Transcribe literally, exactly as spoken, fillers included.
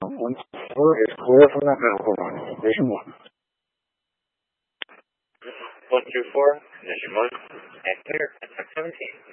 one four is clear from that medical run. Condition one. one two four, condition one, and clear, contact seventeen.